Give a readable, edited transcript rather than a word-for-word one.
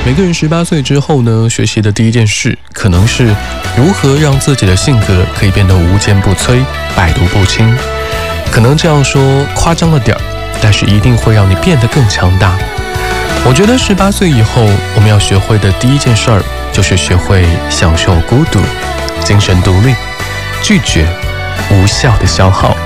每个人18岁之后呢，学习的第一件事可能是如何让自己的性格可以变得无坚不摧、百毒不侵。可能这样说夸张了点儿，但是一定会让你变得更强大。我觉得18岁以后，我们要学会的第一件事儿，就是学会享受孤独、精神独立，拒绝无效的消耗。